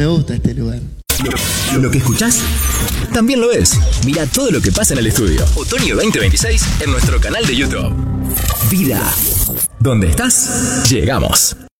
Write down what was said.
Me gusta este lugar. Lo que escuchás también lo ves. Mira todo lo que pasa en el estudio. Otoño 2026 en nuestro canal de YouTube. Vida. ¿Dónde estás? Llegamos.